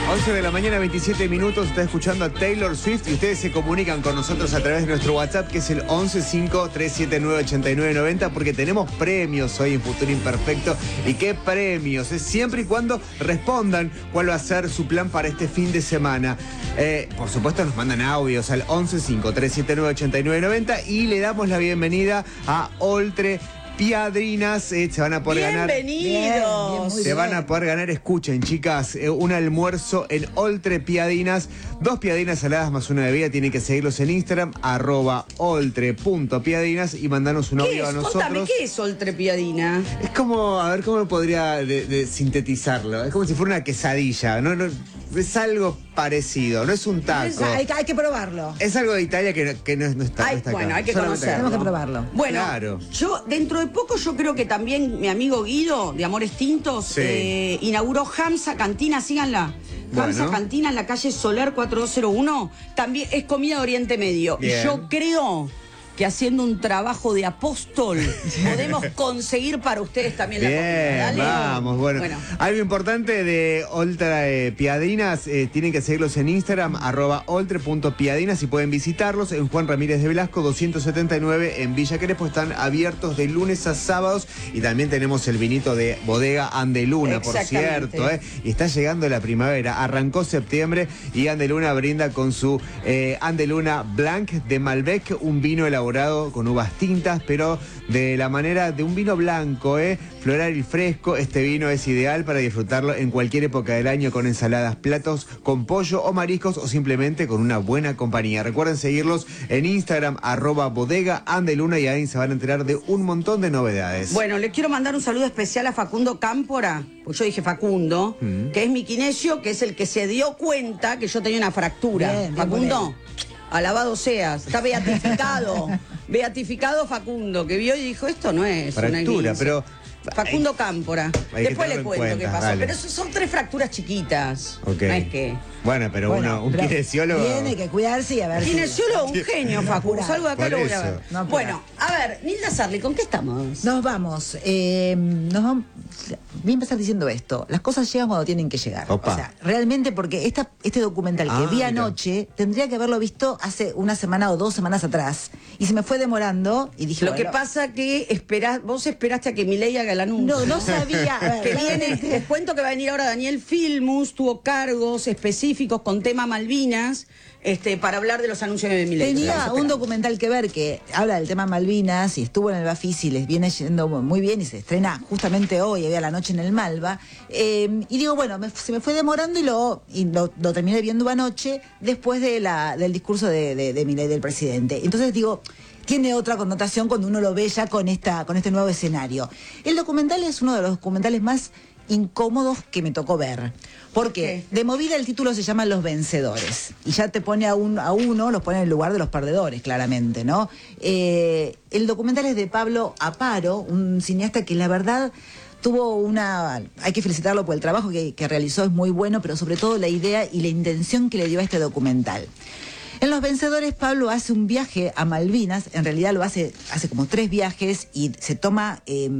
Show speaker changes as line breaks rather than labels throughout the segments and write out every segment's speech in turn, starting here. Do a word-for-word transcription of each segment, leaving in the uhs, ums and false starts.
once de la mañana, veintisiete minutos, está escuchando a Taylor Swift y ustedes se comunican con nosotros a través de nuestro WhatsApp, que es el once cinco tres siete nueve ocho nueve nueve cero, porque tenemos premios hoy en Futuro Imperfecto. ¿Y qué premios? Es siempre y cuando respondan cuál va a ser su plan para este fin de semana. Eh, por supuesto, nos mandan audios al once cinco tres siete nueve ocho nueve nueve cero y le damos la bienvenida a Oltre Piadrinas. Eh, se van a poder ganar.
¡Bienvenidos!
Se van a poder ganar, escuchen, chicas, eh, un almuerzo en Oltre Piadinas. Dos piadinas saladas más una bebida. Tienen que seguirlos en Instagram, arroba oltre.piadinas, y mandarnos un audio a nosotros.
Contame, ¿qué es Oltre Piadina?
Es como, a ver cómo podría de, de sintetizarlo. Es como si fuera una quesadilla. No, no, es algo parecido, no es un taco.
Es, hay, hay que probarlo.
Es algo de Italia que, que no, no está,
Ay,
no está
bueno,
acá.
hay que
Solamente
conocerlo.
acá.
Tenemos que probarlo.
Bueno,
Claro.
yo dentro de poco yo creo que también mi amigo Guido de Amores Tintos
Sí.
eh, inauguró Hamza Cantina, síganla. Hamza
Bueno.
Cantina en la calle Soler cuatro dos cero uno. También es comida de Oriente Medio.
Bien.
Y yo creo que haciendo un trabajo de apóstol podemos conseguir para ustedes también
Bien,
la comida. Dale.
vamos, bueno.
Bueno.
Algo importante de Oltre eh, Piadinas, eh, tienen que seguirlos en Instagram, arroba oltre.piadinas, y pueden visitarlos en Juan Ramírez de Velasco doscientos setenta y nueve en Villa Crespo. Están abiertos de lunes a sábados, y también tenemos el vinito de Bodega Andeluna, por
Exactamente.
cierto, eh, y está llegando la primavera, arrancó septiembre y Andeluna brinda con su eh, Andeluna Blanc de Malbec, un vino elaborado con uvas tintas, pero de la manera de un vino blanco, ¿eh? floral y fresco. Este vino es ideal para disfrutarlo en cualquier época del año, con ensaladas, platos con pollo o mariscos, o simplemente con una buena compañía. Recuerden seguirlos en Instagram, arroba bodega andeluna, y ahí se van a enterar de un montón de novedades.
Bueno, le quiero mandar un saludo especial a Facundo Cámpora, pues yo dije Facundo,
Mm.
que es mi kinesio, que es el que se dio cuenta que yo tenía una fractura.
Bien, bien
Facundo, alabado seas, está beatificado, beatificado Facundo, que vio y dijo, esto no es una
Fractura,
esguince.
pero...
Facundo Cámpora.
hay que
Después le
tenerlo en
cuento
cuenta,
qué pasó.
dale.
Pero eso son tres fracturas chiquitas.
Ok.
No es que...
Bueno, pero
Bueno,
uno, un
pero
kinesiólogo...
Tiene que cuidarse y a ver si-
Kinesiólogo, un genio, Facu.
apurá.
Salgo de acá y
Por
lo voy a
eso.
ver.
No apurá.
Bueno, a ver, Nilda Sarli, ¿con qué estamos?
Nos vamos. Eh, nos vamos. Voy a empezar diciendo esto. Las cosas llegan cuando tienen que llegar.
Opa.
O sea, realmente, porque esta, este documental que
Ah,
vi
mira.
anoche tendría que haberlo visto hace una semana o dos semanas atrás. Y se me fue demorando y dije,
Lo que
bueno,
pasa que esperás, vos esperaste a que Milei haga el anuncio.
No, no sabía. A ver,
Que viene,
claramente-
les cuento que va a venir ahora Daniel Filmus, tuvo cargos específicos con tema Malvinas, este, para hablar de los anuncios de Milei.
Tenía
Estamos
un
esperando.
documental que ver que habla del tema Malvinas y estuvo en el Bafisi y les viene yendo muy bien y se estrena justamente hoy, había la noche en el Malva. Eh, y digo, bueno, me- se me fue demorando y lo, y lo, lo terminé viendo anoche después de la, del discurso de, de, de Milei, del presidente. Entonces digo, tiene otra connotación cuando uno lo ve ya con, esta, con este nuevo escenario. El documental es uno de los documentales más incómodos que me tocó ver. Porque de movida el título se llama Los Vencedores. Y ya te pone a, un, a uno, los pone en el lugar de los perdedores, claramente, ¿no? Eh, el documental es de Pablo Aparo, un cineasta que la verdad tuvo una... Hay que felicitarlo por el trabajo que, que realizó, es muy bueno, pero sobre todo la idea y la intención que le dio a este documental. En Los Vencedores, Pablo hace un viaje a Malvinas, en realidad lo hace, hace como tres viajes, y se toma eh,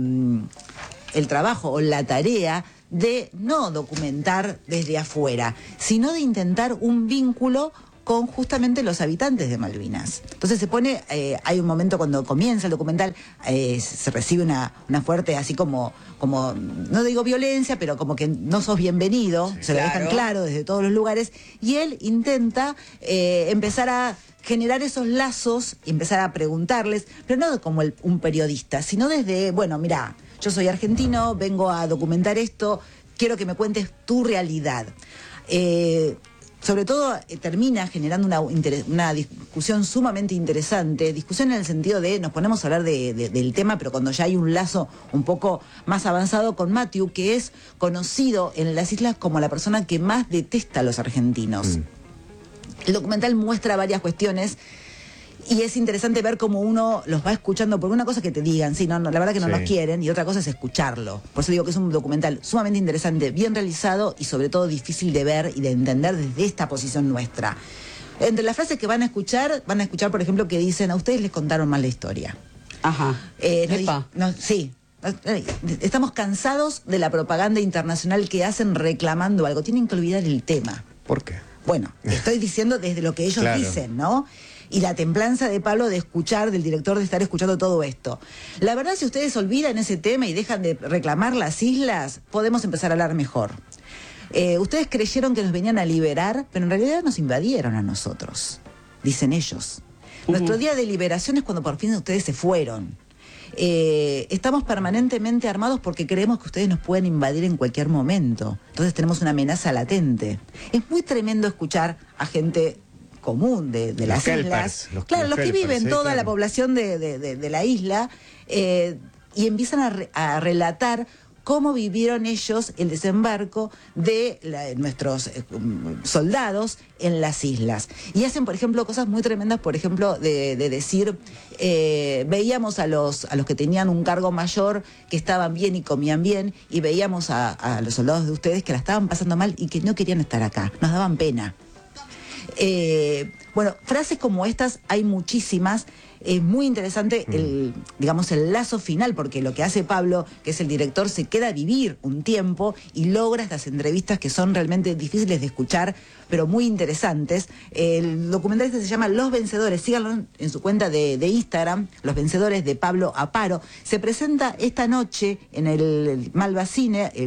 el trabajo o la tarea de no documentar desde afuera, sino de intentar un vínculo con justamente los habitantes de Malvinas. Entonces se pone, eh, hay un momento cuando comienza el documental, eh, se recibe una, una fuerte, así como, como, no digo violencia, pero como que no sos bienvenido, se lo
claro.
dejan claro desde todos los lugares, y él intenta eh, empezar a generar esos lazos y empezar a preguntarles, pero no como el- un periodista, sino desde, bueno, mira, yo soy argentino, vengo a documentar esto, quiero que me cuentes tu realidad. Eh, sobre todo eh, termina generando una, inter- una discusión sumamente interesante, discusión en el sentido de nos ponemos a hablar de, de- del tema, pero cuando ya hay un lazo un poco más avanzado con Matthew, que es conocido en las islas como la persona que más detesta a los argentinos.
Mm.
El documental muestra varias cuestiones y es interesante ver cómo uno los va escuchando, porque una cosa es que te digan, sí, no, no, la verdad que no
Sí.
nos quieren, y otra cosa es escucharlo. Por eso digo que es un documental sumamente interesante, bien realizado y sobre todo difícil de ver y de entender desde esta posición nuestra. Entre las frases que van a escuchar, van a escuchar, por ejemplo, que dicen, a ustedes les contaron mal la historia.
Ajá.
Eh, no di-
Epa.
no, sí. Estamos cansados de la propaganda internacional que hacen reclamando algo. Tienen que olvidar el tema.
¿Por qué?
Bueno, estoy diciendo desde lo que ellos
Claro.
dicen, ¿no? Y la templanza de Pablo de escuchar, del director de estar escuchando todo esto. La verdad, si ustedes olvidan ese tema y dejan de reclamar las islas, podemos empezar a hablar mejor. Eh, ustedes creyeron que nos venían a liberar, pero en realidad nos invadieron a nosotros, dicen ellos. Uh-huh. Nuestro día de liberación es cuando por fin ustedes se fueron. Eh, estamos permanentemente armados porque creemos que ustedes nos pueden invadir en cualquier momento. Entonces tenemos una amenaza latente. Es muy tremendo escuchar a gente común de, de las
helpers,
islas,
los,
claro, los,
los
que
helpers,
viven
sí,
toda
claro.
la población de, de, de, de la isla, eh, y empiezan a, re, a relatar cómo vivieron ellos el desembarco de la, nuestros eh, soldados en las islas. Y hacen, por ejemplo, cosas muy tremendas, por ejemplo, de, de decir, eh, veíamos a los, a los que tenían un cargo mayor, que estaban bien y comían bien, y veíamos a, a los soldados de ustedes que la estaban pasando mal y que no querían estar acá, nos daban pena. Eh, bueno, frases como estas hay muchísimas. Es muy interesante el, digamos, el lazo final, porque lo que hace Pablo, que es el director, se queda a vivir un tiempo y logra estas entrevistas que son realmente difíciles de escuchar, pero muy interesantes. El documental este se llama Los Vencedores, síganlo en su cuenta de, de Instagram, Los Vencedores de Pablo Aparo. Se presenta esta noche en el Malva Cine. El